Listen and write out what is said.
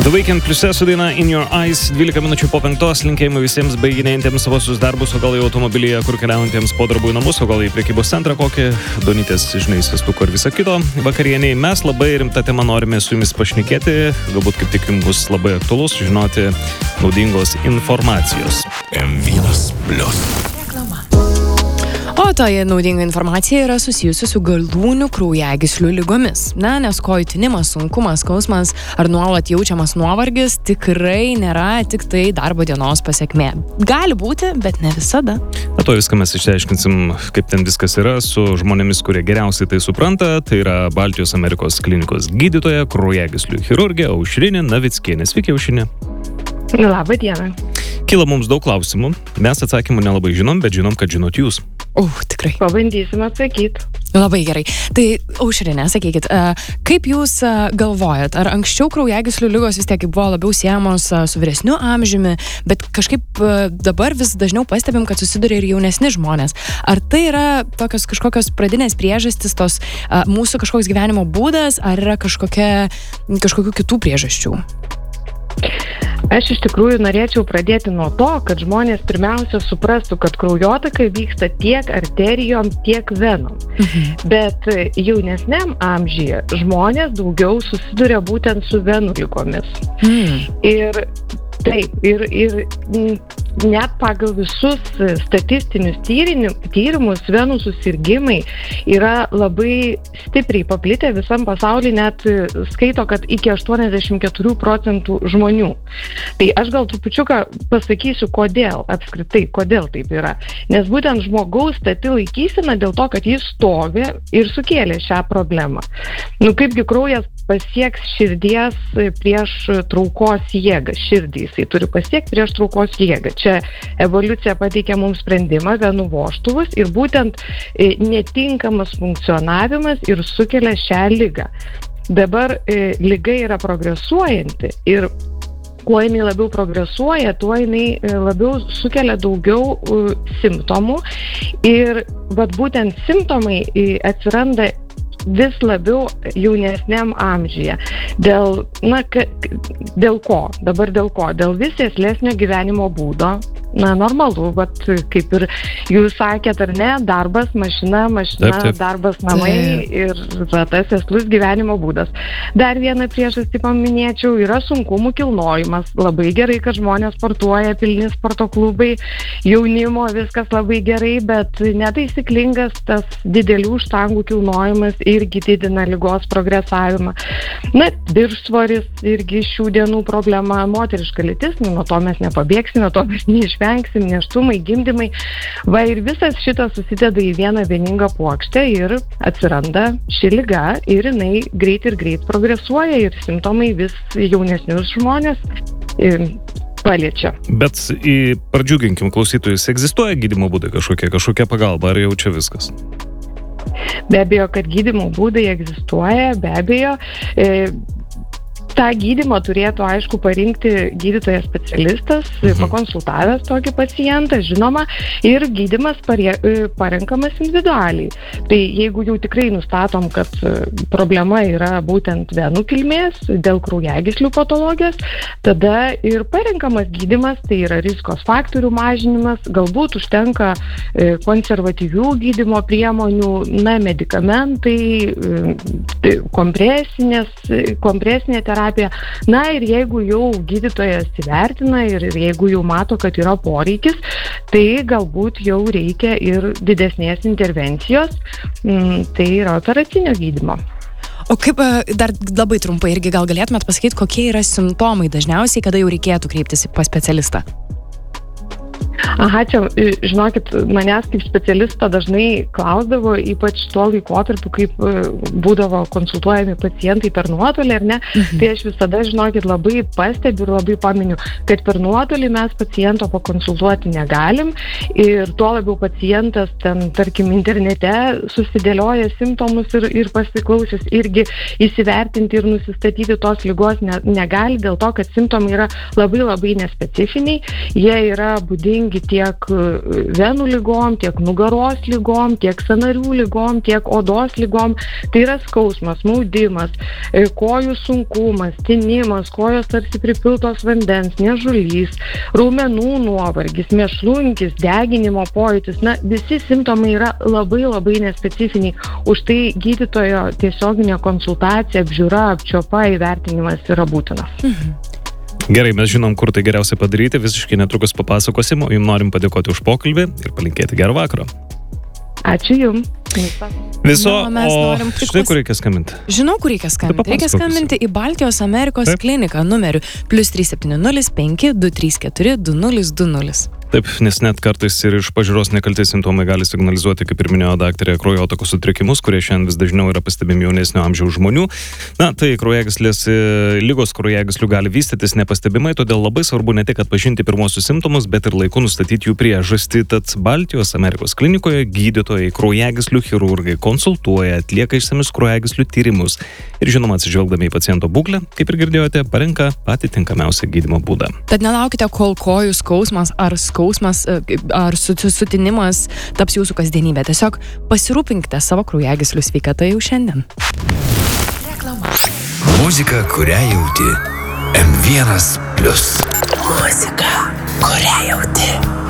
The Weeknd pliuse su daina In Your Eyes, 12 minučių po 5, linkėjimai visiems baiginėjantiems savosius darbus, o gal į automobilyje, kur keliaujantiems po darbų į namus, o gal į prekybos centrą kokį, Donytės, žinai, svestuko ir visą kito. Vakarieniai mes labai rimtą temą norime su jumis pašnekėti, galbūt kaip tik jums bus labai aktualus žinoti naudingos informacijos. M1+. O toje naudinga informacija yra susijusi su galūnių kraujagyslių ligomis. Nes kojų tinimas, sunkumas, skausmas ar nuolat jaučiamas nuovargis tikrai nėra tik tai darbo dienos pasekmė. Gali būti, bet ne visada. To viską mes išsiaiškinsim, kaip ten viskas yra su žmonėmis, kurie geriausiai tai supranta. Tai yra Baltijos Amerikos klinikos gydytoja, kraujagyslių chirurgė Aušrinė Navickienė. Sveiki, Aušrinė. Labą dieną. Kyla mums daug klausimų. Mes atsakymų nelabai žinom, bet žinom, kad žinot jūs. Tikrai. Pabandysim atsakyti. Labai gerai. Tai, Aušrinė, sakykit, kaip jūs galvojat, ar anksčiau kraujagyslių ligos vis tiek buvo labiau siejamos su vyresniu amžiumi, bet kažkaip dabar vis dažniau pastebim, kad susiduria ir jaunesni žmonės. Ar tai yra tokios kažkokios pradinės priežastys, tos mūsų kažkoks gyvenimo būdas, ar yra kažkokių kitų priežasčių? Aš iš tikrųjų norėčiau pradėti nuo to, kad žmonės pirmiausia suprastų, kad kraujotaka vyksta tiek arterijom, tiek venom. Bet jaunesniam amžiuje žmonės daugiau susiduria būtent su venų ligomis. Ir taip, ir net pagal visus statistinius tyrimus venų susirgimai yra labai stipriai paplitę visam pasaulyje, net skaito, kad iki 84% žmonių. Tai aš gal trupučiuką pasakysiu, kodėl taip yra. Nes būtent žmogaus stati laikysena dėl to, kad jis stovi ir sukėlė šią problemą. Kaipgi kraujas pasieks širdies prieš traukos jėgą. Širdį jisai turi pasiekti prieš traukos jėgą. Čia evoliucija pateikia mums sprendimą, venų vožtuvus, ir būtent netinkamas funkcionavimas ir sukelia šią ligą. Dabar liga yra progresuojanti ir kuo jinai labiau progresuoja, tuo jinai labiau sukelia daugiau simptomų ir būtent simptomai atsiranda vis labiau jaunesniam amžiuje. Dėl ko? Dabar dėl ko? Dėl vis sėslesnio gyvenimo būdo. Normalu, kaip ir jūs sakėt, ar ne, darbas, mašina, taip. Darbas, namai ir tas sėslus gyvenimo būdas. Dar vieną priežastį paminėčiau, yra sunkumų kilnojimas. Labai gerai, kad žmonės sportuoja, pilni sporto klubai, jaunimo, viskas labai gerai, bet netaisyklingas tas didelių štangų kilnojimas irgi didina ligos progresavimą. Viršsvoris irgi šių dienų problema, moteriška lytis, nuo to mes nepabėgsime, to mes neišvengsim, nėštumai, gimdymai. Ir visas šitas susideda į vieną vieningą puokštę ir atsiranda ši liga ir jinai greit progresuoja ir simptomai vis jaunesnius žmonės paliečia. Bet pradžiuginkim klausytojus, egzistuoja gydymo būdai kažkokia pagalba, ar jau čia viskas? Be abejo, kad gydymo būdai egzistuoja, be abejo. tą gydymą turėtų, aišku, parinkti gydytojas specialistas, pakonsultavęs tokį pacientą, žinoma, ir gydymas parenkamas individualiai. Tai jeigu jau tikrai nustatom, kad problema yra būtent venų kilmės dėl kraujagyslių patologijos, tada ir parenkamas gydymas, tai yra rizikos faktorių mažinimas, galbūt užtenka konservatyvių gydymo priemonių, medikamentai, kompresinė terapija. Ir jeigu jau gydytojas įvertina ir jeigu jau mato, kad yra poreikis, tai galbūt jau reikia ir didesnės intervencijos, tai yra operacinio gydymo. O kaip, dar labai trumpai irgi gal galėtumėt pasakyti, kokie yra simptomai dažniausiai, kada jau reikėtų kreiptis pas specialistą? Čia, žinokit, manęs kaip specialisto dažnai klausdavo, ypač tuo laikotarpiu, kaip būdavo konsultuojami pacientai per nuotolį, ar ne, tai aš visada, žinokit, labai pastebiu ir labai paminiu, kad per nuotolį mes paciento pakonsultuoti negalim ir tuo labiau pacientas ten, tarkim, internete susidėlioja simptomus ir pasiklausęs irgi įsivertinti ir nusistatyti tos ligos negali, dėl to, kad simptomai yra labai labai nespecifiniai, jie yra būdingi būdingi tiek venų lygom, tiek nugaros lygom, tiek sąnarių lygom, tiek odos lygom. Tai yra skausmas, maudimas, kojų sunkumas, tinimas, kojos tarsi pripiltos vandens, niežulys, raumenų nuovargis, mėšlunkis, deginimo pojūtis. Na, visi simptomai yra labai labai nespecifiniai. Už tai gydytojo tiesioginė konsultacija, apžiūra, apčiopa, įvertinimas yra būtinas. Gerai, mes žinom, kur tai geriausia padaryti, visiškai netrukus papasakosim, o jums norim padėkoti už pokalbį ir palinkėti gero vakaro. Ačiū jums. Viso, mes norim tik štai kur reikia skambinti. Žinau, kur reikia skambinti. Reikia skambinti į Baltijos Amerikos kliniką numeriu +370 5234 2020. Taip, nes net kartais ir iš pažiūros nekalti simptomai gali signalizuoti, kaip ir minėjo daktarė, kraujotakos sutrikimus, kurie šiandien vis dažniau yra pastebimi jaunesnio amžiaus žmonių. Na, tai lygos kraujagyslių gali vystytis nepastebimai, todėl labai svarbu ne tik atpažinti pirmosius simptomus, bet ir laiku nustatyti jų priežastį. Tad Baltijos Amerikos klinikoje gydytojai, kraujagyslių chirurgai konsultuoja, atlieka išsamius kraujagyslių tyrimus ir žinoma, atsižvelgdami į paciento būklę, kaip ir girdėjote, parenka patį tinkamiausią gydymo būdą. Tad nelaukite, kol kojų skausmas ar sutinimas taps jūsų kasdienybė. Tiesiog pasirūpinkite savo kraujagyslių sveikatą jau šiandien. Reklama. Muzika, kurią jauti. M1+. Muzika, kurią jauti.